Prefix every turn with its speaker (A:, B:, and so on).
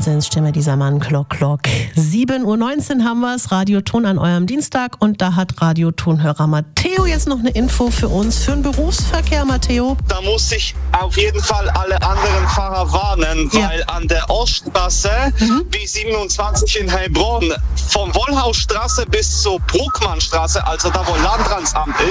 A: Konsensstimme, dieser Mann, Klock. 7:19 Uhr haben wir es, Radioton an eurem Dienstag und da hat Radiotonhörer Matteo jetzt noch eine Info für uns, für den Berufsverkehr, Matteo.
B: Da muss ich auf jeden Fall alle anderen Fahrer warnen, weil an der Oststraße, B27 in Heilbronn, von Wollhausstraße bis zur Bruckmannstraße, also da wo Landratsamt ist,